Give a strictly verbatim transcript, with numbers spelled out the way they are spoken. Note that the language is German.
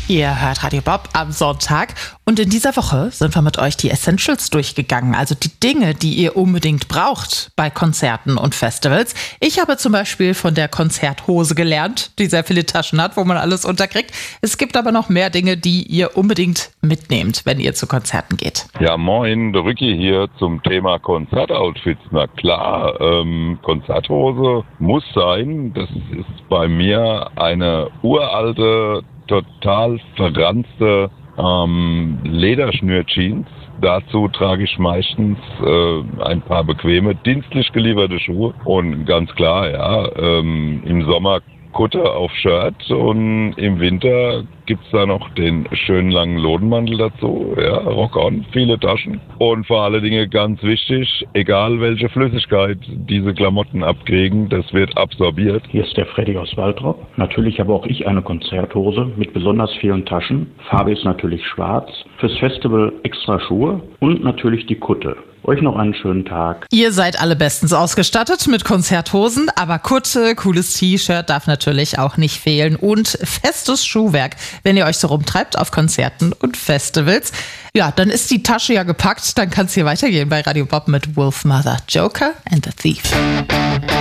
Ihr hört Radio Bob am Sonntag und in dieser Woche sind wir mit euch die Essentials durchgegangen, also die Dinge, die ihr unbedingt braucht bei Konzerten und Festivals. Ich habe zum Beispiel von der Konzerthose gelernt, die sehr viele Taschen hat, wo man alles unterkriegt. Es gibt aber noch mehr Dinge, die ihr unbedingt mitnehmt, wenn ihr zu Konzerten geht. Ja, moin, der Rücki hier zum Thema Konzertoutfits. Na klar, ähm, Konzerthose muss sein. Das ist bei mir eine uralte, total verranzte ähm, Lederschnürjeans. Dazu trage ich meistens äh, ein paar bequeme, dienstlich gelieferte Schuhe. Und ganz klar, ja, ähm, im Sommer Kutte auf Shirt und im Winter gibt's da noch den schönen langen Lodenmantel dazu. Ja, Rock on, viele Taschen. Und vor allen Dingen ganz wichtig, egal welche Flüssigkeit diese Klamotten abkriegen, das wird absorbiert. Hier ist der Freddy aus Waltrop. Natürlich habe auch ich eine Konzerthose mit besonders vielen Taschen. Farbe ist natürlich schwarz. Fürs Festival extra Schuhe und natürlich die Kutte. Euch noch einen schönen Tag. Ihr seid alle bestens ausgestattet mit Konzerthosen, aber Kutte, cooles T-Shirt darf natürlich auch nicht fehlen und festes Schuhwerk, wenn ihr euch so rumtreibt auf Konzerten und Festivals. Ja, dann ist die Tasche ja gepackt, dann kann es hier weitergehen bei Radio Bob mit Wolfmother, Joker and the Thief.